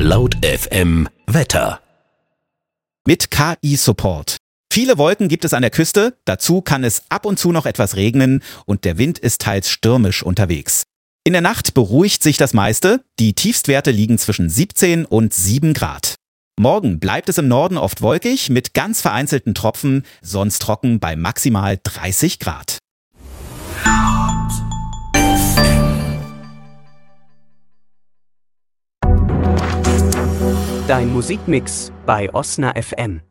Laut FM Wetter. Mit KI-Support. Viele Wolken gibt es an der Küste, dazu kann es ab und zu noch etwas regnen und der Wind ist teils stürmisch unterwegs. In der Nacht beruhigt sich das meiste, die Tiefstwerte liegen zwischen 17 und 7 Grad. Morgen bleibt es im Norden oft wolkig mit ganz vereinzelten Tropfen, sonst trocken bei maximal 30 Grad. Dein Musikmix bei Osna FM.